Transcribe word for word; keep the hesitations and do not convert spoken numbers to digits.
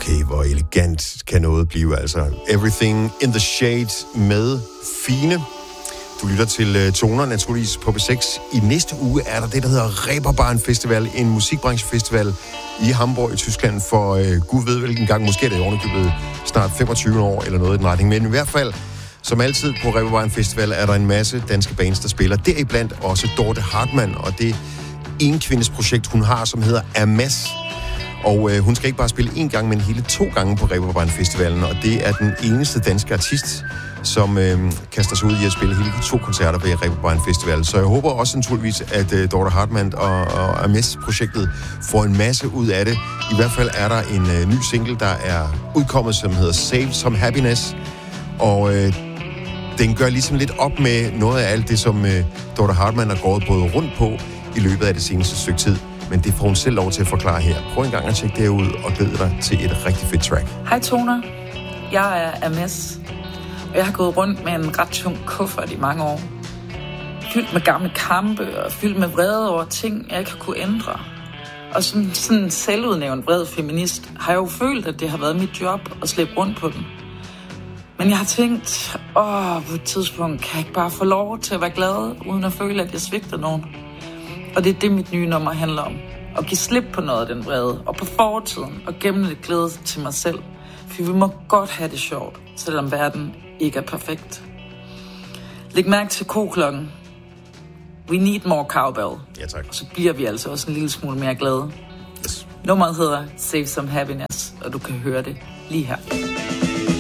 Okay, hvor elegant kan noget blive, altså. Everything in the Shade med Fine. Du lytter til uh, Toner, naturligvis på B seks. I næste uge er der det, der hedder Reeperbahn Festival, en musikbranchefestival i Hamburg i Tyskland for uh, gud ved hvilken gang. Måske er det ovenikøbet snart femogtyve år eller noget i den retning. Men i hvert fald, som altid på Reeperbahn Festival, er der en masse danske bands, der spiller. Deriblandt også Dorte Hartmann, og det enkvindes projekt, hun har, som hedder Amas. Og øh, hun skal ikke bare spille én gang, men hele to gange på Reeperbahn Festivalen, og det er den eneste danske artist, som øh, kaster sig ud i at spille hele de to koncerter ved Reeperbahn Festival. Så jeg håber også naturligvis, at øh, Dorte Hartmann og, og Amas-projektet får en masse ud af det. I hvert fald er der en øh, ny single, der er udkommet, som hedder Save Some Happiness, og øh, den gør ligesom lidt op med noget af alt det, som øh, Dorte Hartmann har gået både rundt på i løbet af det seneste stykke tid. Men det får hun selv lov til at forklare her. Prøv en gang at tjekke det ud og glæde dig til et rigtig fedt track. Hej Toner, jeg er Amas, og jeg har gået rundt med en ret tung kuffert i mange år. Fyldt med gamle kampe og fyldt med vrede over ting, jeg ikke har kunne ændre. Og som sådan en selvudnævnt vred feminist har jeg jo følt, at det har været mit job at slæbe rundt på den. Men jeg har tænkt, åh, på et tidspunkt kan jeg ikke bare få lov til at være glad, uden at føle, at jeg svigter nogen. Og det er det, mit nye nummer handler om. At give slip på noget af den vrede, og på fortiden, og gemme lidt glæde til mig selv. For vi må godt have det sjovt, selvom verden ikke er perfekt. Læg mærke til koklokken. We need more cowbell. Ja, tak. Så bliver vi altså også en lille smule mere glade. Yes. Nummeret hedder Save Some Happiness, og du kan høre det lige her.